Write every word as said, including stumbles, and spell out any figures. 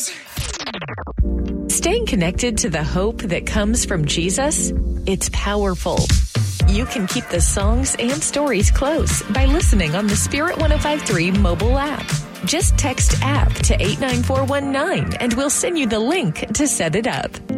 Jesus. Staying connected to the hope that comes from Jesus, it's powerful. You can keep the songs and stories close by listening on the Spirit one oh five point three mobile app. Just text app to eight nine four one nine and we'll send you the link to set it up.